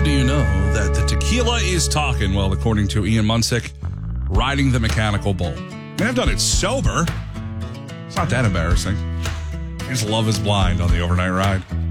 do you know that the tequila is talking? Well, according to Ian Munsick, riding the mechanical bull. I mean, I've done it sober. It's not that embarrassing. I just love is blind on the overnight ride.